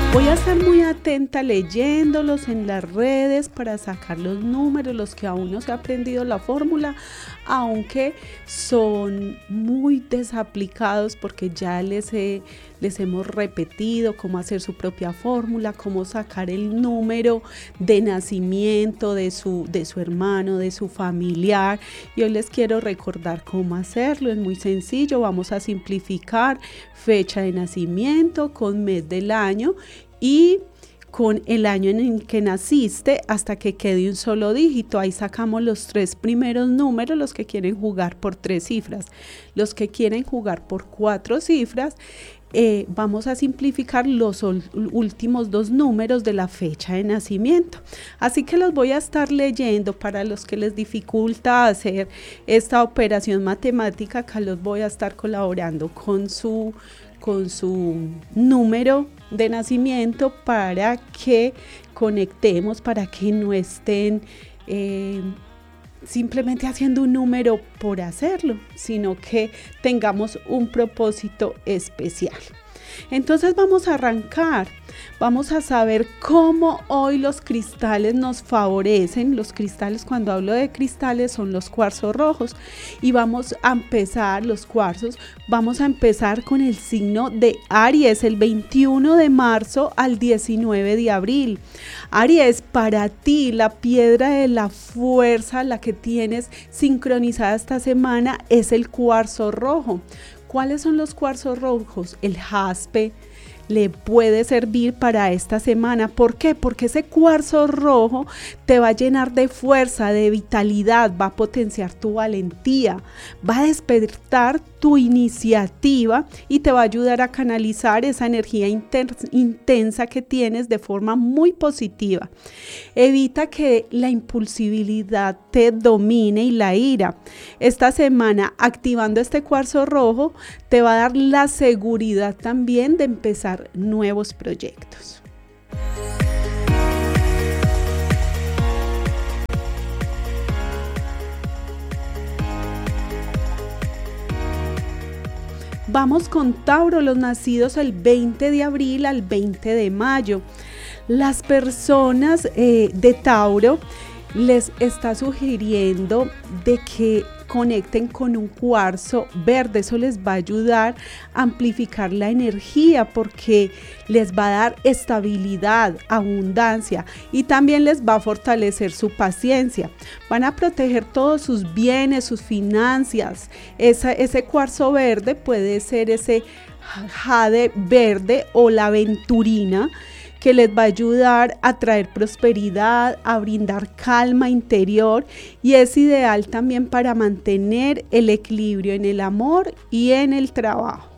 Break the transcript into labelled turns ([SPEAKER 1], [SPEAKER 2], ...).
[SPEAKER 1] Voy a estar muy atenta leyéndolos en las redes para sacar los números, los que aún no se ha aprendido la fórmula, aunque son muy desaplicados porque ya les hemos repetido cómo hacer su propia fórmula, cómo sacar el número de nacimiento de su hermano, de su familiar. Y hoy les quiero recordar cómo hacerlo. Es muy sencillo, vamos a simplificar fecha de nacimiento con mes del año y con el año en el que naciste hasta que quede un solo dígito. Ahí sacamos los 3 primeros números, los que quieren jugar por 3 cifras. Los que quieren jugar por 4 cifras, vamos a simplificar los últimos 2 números de la fecha de nacimiento. Así que los voy a estar leyendo. Para los que les dificulta hacer esta operación matemática, acá los voy a estar colaborando con su número de nacimiento para que conectemos, para que no estén simplemente haciendo un número por hacerlo, sino que tengamos un propósito especial. Entonces vamos a arrancar, vamos a saber cómo hoy los cristales nos favorecen. Los cristales, cuando hablo de cristales, son los cuarzos rojos, y vamos a empezar los cuarzos, vamos a empezar con el signo de Aries, el 21 de marzo al 19 de abril. Aries, para ti la piedra de la fuerza, la que tienes sincronizada esta semana, es el cuarzo rojo. ¿Cuáles son los cuarzos rojos? El jaspe le puede servir para esta semana. ¿Por qué? Porque ese cuarzo rojo te va a llenar de fuerza, de vitalidad, va a potenciar tu valentía, va a despertar tu iniciativa y te va a ayudar a canalizar esa energía intensa que tienes de forma muy positiva. Evita que la impulsividad te domine y la ira. Esta semana, activando este cuarzo rojo, te va a dar la seguridad también de empezar nuevos proyectos. Vamos con Tauro, los nacidos el 20 de abril al 20 de mayo. Las personas de Tauro les está sugiriendo de que conecten con un cuarzo verde. Eso les va a ayudar a amplificar la energía porque les va a dar estabilidad, abundancia, y también les va a fortalecer su paciencia. Van a proteger todos sus bienes, sus finanzas. Ese cuarzo verde puede ser ese jade verde o la aventurina, que les va a ayudar a traer prosperidad, a brindar calma interior, y es ideal también para mantener el equilibrio en el amor y en el trabajo.